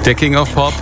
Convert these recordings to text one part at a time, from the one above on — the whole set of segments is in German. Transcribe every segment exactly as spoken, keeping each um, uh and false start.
Der King of Pop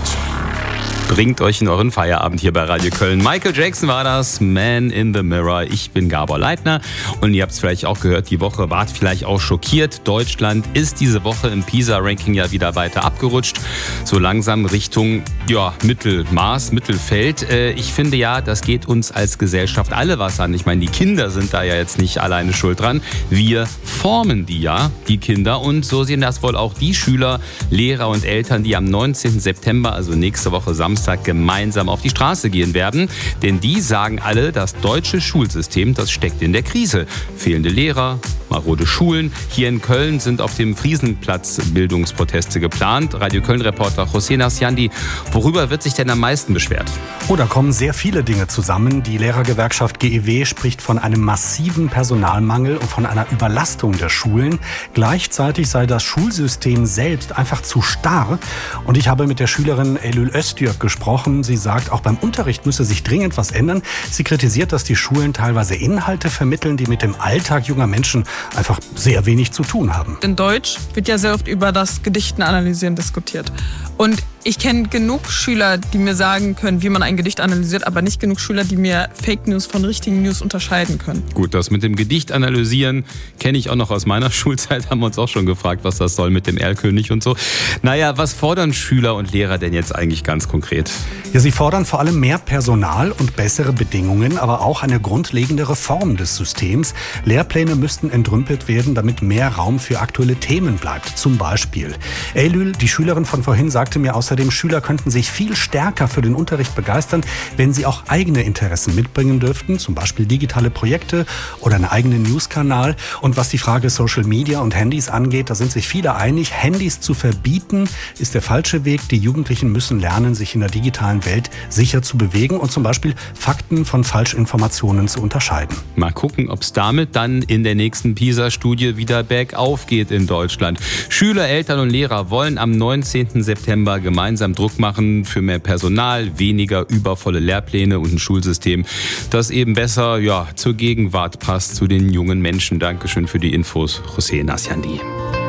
bringt euch in euren Feierabend hier bei Radio Köln. Michael Jackson war das, Man in the Mirror. Ich bin Gabor Leitner und ihr habt es vielleicht auch gehört, die Woche wart vielleicht auch schockiert. Deutschland ist diese Woche im PISA-Ranking ja wieder weiter abgerutscht. So langsam Richtung ja, Mittelmaß, Mittelfeld. Äh, ich finde ja, das geht uns als Gesellschaft alle was an. Ich meine, die Kinder sind da ja jetzt nicht alleine schuld dran. Wir formen die ja, die Kinder. Und so sehen das wohl auch die Schüler, Lehrer und Eltern, die am neunzehnten September, also nächste Woche Samstag, gemeinsam auf die Straße gehen werden. Denn die sagen alle, das deutsche Schulsystem, das steckt in der Krise. Fehlende Lehrer, marode Schulen. Hier in Köln sind auf dem Friesenplatz Bildungsproteste geplant. Radio Köln-Reporter José Nasciandi, worüber wird sich denn am meisten beschwert? Oh, da kommen sehr viele Dinge zusammen. Die Lehrergewerkschaft G E W spricht von einem massiven Personalmangel und von einer Überlastung der Schulen. Gleichzeitig sei das Schulsystem selbst einfach zu starr. Und ich habe mit der Schülerin Eylül Öztürk gesprochen. Sie sagt, auch beim Unterricht müsse sich dringend was ändern. Sie kritisiert, dass die Schulen teilweise Inhalte vermitteln, die mit dem Alltag junger Menschen einfach sehr wenig zu tun haben. In Deutsch wird ja sehr oft über das Gedichten analysieren diskutiert. Und ich kenne genug Schüler, die mir sagen können, wie man ein Gedicht analysiert, aber nicht genug Schüler, die mir Fake News von richtigen News unterscheiden können. Gut, das mit dem Gedicht analysieren kenne ich auch noch aus meiner Schulzeit. Haben wir uns auch schon gefragt, was das soll mit dem Erlkönig und so. Naja, was fordern Schüler und Lehrer denn jetzt eigentlich ganz konkret? Ja, sie fordern vor allem mehr Personal und bessere Bedingungen, aber auch eine grundlegende Reform des Systems. Lehrpläne müssten entrümpelt werden, damit mehr Raum für aktuelle Themen bleibt. Zum Beispiel Eylül, die Schülerin von vorhin, sagte mir außerdem, Schüler könnten sich viel stärker für den Unterricht begeistern, wenn sie auch eigene Interessen mitbringen dürften, zum Beispiel digitale Projekte oder einen eigenen Newskanal. Und was die Frage Social Media und Handys angeht, da sind sich viele einig, Handys zu verbieten ist der falsche Weg. Die Jugendlichen müssen lernen, sich in der digitalen Welt sicher zu bewegen und zum Beispiel Fakten von Falschinformationen zu unterscheiden. Mal gucken, ob es damit dann in der nächsten PISA-Studie wieder bergauf geht in Deutschland. Schüler, Eltern und Lehrer wollen am neunzehnten September gemeinsam Druck machen für mehr Personal, weniger übervolle Lehrpläne und ein Schulsystem, das eben besser ja, zur Gegenwart passt, zu den jungen Menschen. Dankeschön für die Infos, José Nasciandi.